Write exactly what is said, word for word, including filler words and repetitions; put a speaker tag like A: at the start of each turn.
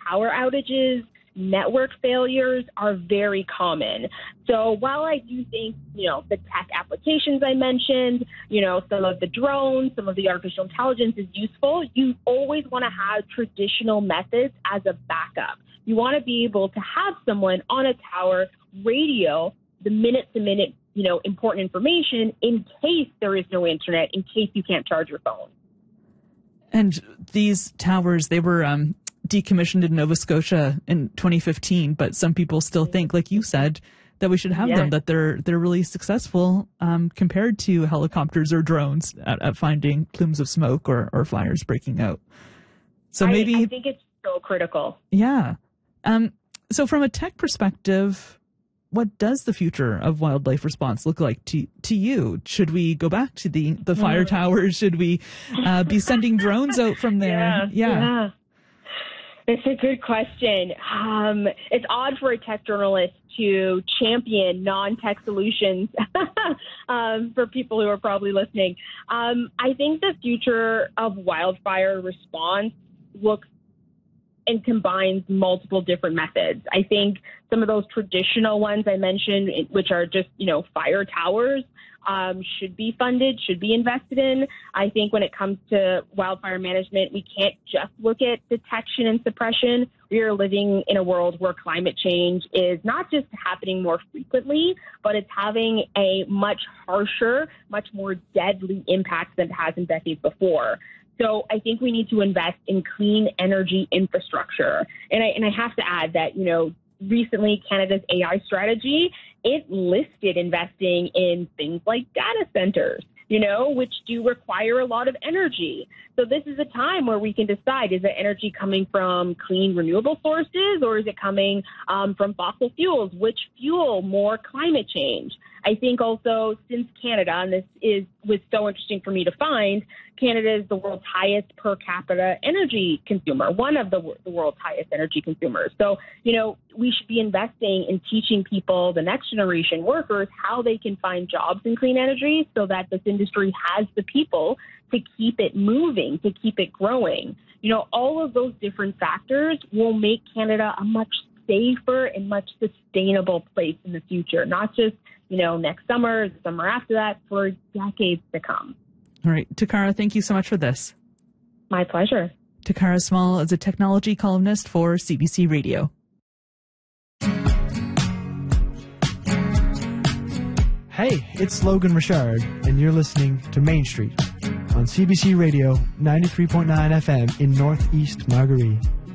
A: power outages, network failures are very common. So while I do think, you know, the tech applications I mentioned, you know, some of the drones, some of the artificial intelligence is useful, you always want to have traditional methods as a backup. You want to be able to have someone on a tower radio the minute-to-minute, you know, important information in case there is no internet, in case you can't charge your phone.
B: And these towers, they were um, decommissioned in Nova Scotia in twenty fifteen, but some people still think, like you said, that we should have
A: yeah.
B: them, that they're they're really successful um, compared to helicopters or drones at, at finding plumes of smoke or, or fires breaking out. So maybe
A: I, I think it's so critical.
B: Yeah. Um, so from a tech perspective, what does the future of wildlife response look like to to you? Should we go back to the, the fire
A: mm.
B: towers? Should we uh, be sending drones out from there?
A: Yeah. yeah. yeah. It's a good question. Um, it's odd for a tech journalist to champion non-tech solutions um, for people who are probably listening. Um, I think the future of wildfire response looks and combines multiple different methods. I think some of those traditional ones I mentioned, which are just, you know, fire towers, um, should be funded, should be invested in. I think when it comes to wildfire management, we can't just look at detection and suppression. We are living in a world where climate change is not just happening more frequently, but it's having a much harsher, much more deadly impact than it has in decades before. So I think we need to invest in clean energy infrastructure. And I, and I have to add that, you know, recently Canada's A I strategy, it listed investing in things like data centers, you know, which do require a lot of energy. So this is a time where we can decide, is the energy coming from clean renewable sources or is it coming um, from fossil fuels? Which fuel more climate change? I think also since Canada, and this is was so interesting for me to find, Canada is the world's highest per capita energy consumer, one of the, the world's highest energy consumers. So, you know, we should be investing in teaching people, the next generation workers, how they can find jobs in clean energy so that this industry has the people to keep it moving, to keep it growing. You know, all of those different factors will make Canada a much safer and much sustainable place in the future, not just, you know, next summer, the summer after that, for decades to come.
B: All right. Takara, thank you so much for this.
A: My pleasure.
B: Takara Small is a technology columnist for C B C Radio.
C: Hey, it's Logan Richard, and you're listening to Main Street on C B C Radio ninety-three point nine F M in Northeast Marguerite.